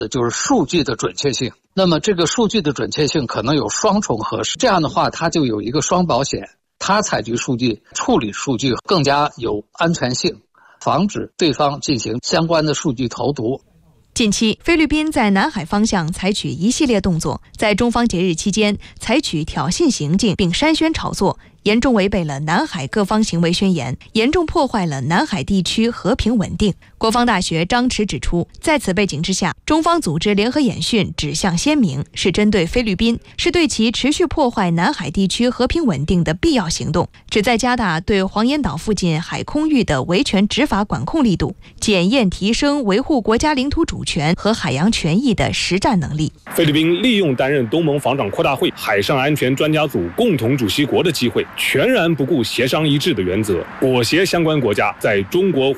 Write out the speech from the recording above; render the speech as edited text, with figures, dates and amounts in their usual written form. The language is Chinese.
就是数据的准确性。那么这个数据的准确性可能有双重核实，这样的话它就有一个双保险，它采集数据、处理数据更加有安全性，防止对方进行相关的数据投毒。 近期，菲律宾在南海方向采取一系列动作，在中方节日期间采取挑衅行径并煽宣炒作，严重违背了南海各方行为宣言，严重破坏了南海地区和平稳定。国防大学张弛指出，在此背景之下，中方组织联合演训指向鲜明，是针对菲律宾，是对其持续破坏南海地区和平稳定的必要行动，旨在加大对黄岩岛附近海空域的维权执法管控力度，检验提升维护国家领土主权和海洋权益的实战能力。 菲律宾利用担任东盟防长扩大会海上安全专家组共同主席国的机会，全然不顾协商一致的原则，裹挟相关国家在中国